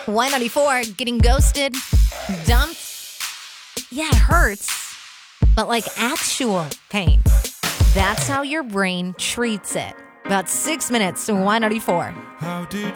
Y94, getting ghosted, dumped. Yeah, it hurts, but like actual pain. That's how your brain treats it. About 6 minutes to Y94.